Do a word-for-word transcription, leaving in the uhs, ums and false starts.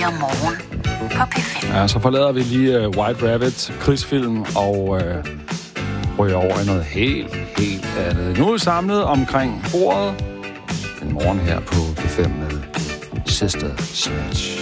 fire morgen på P fem. Ja, så forlader vi lige uh, White Rabbit, krigsfilm, og uh, ryger over i noget helt, helt andet. Nu er vi samlet omkring bordet. En morgen her på P fem med Sister Sledge.